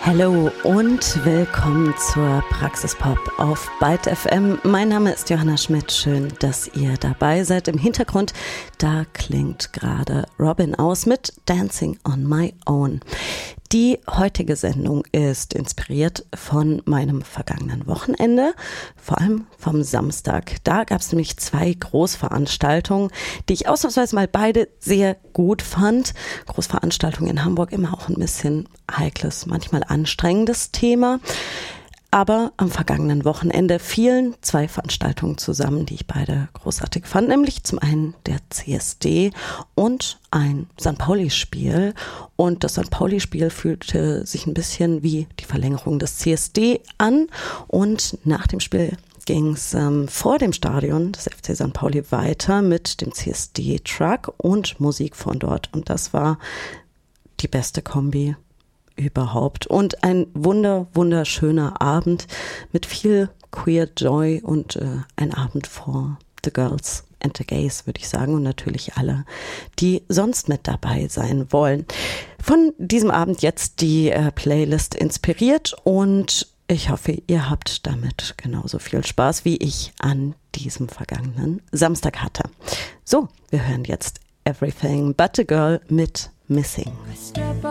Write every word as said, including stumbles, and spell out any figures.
Hallo und willkommen zur Praxispop auf Byte F M. Mein Name ist Johanna Schmidt. Schön, dass ihr dabei seid. Im Hintergrund, da klingt gerade Robin aus mit Dancing on My Own. Die heutige Sendung ist inspiriert von meinem vergangenen Wochenende, vor allem vom Samstag. Da gab es nämlich zwei Großveranstaltungen, die ich ausnahmsweise mal beide sehr gut fand. Großveranstaltungen in Hamburg, immer auch ein bisschen heikles, manchmal anstrengendes Thema. Aber am vergangenen Wochenende fielen zwei Veranstaltungen zusammen, die ich beide großartig fand, nämlich zum einen der C S D und ein Sankt Pauli-Spiel. Und das Sankt Pauli-Spiel fühlte sich ein bisschen wie die Verlängerung des C S D an. Und nach dem Spiel ging es ähm, vor dem Stadion des F C Sankt Pauli weiter mit dem C S D-Truck und Musik von dort. Und das war die beste Kombi überhaupt. Und ein wunder, wunderschöner Abend mit viel Queer Joy und äh, ein Abend for the Girls and the Gays, würde ich sagen. Und natürlich alle, die sonst mit dabei sein wollen. Von diesem Abend jetzt die äh, Playlist inspiriert und ich hoffe, ihr habt damit genauso viel Spaß, wie ich an diesem vergangenen Samstag hatte. So, wir hören jetzt Everything But a Girl mit Missing.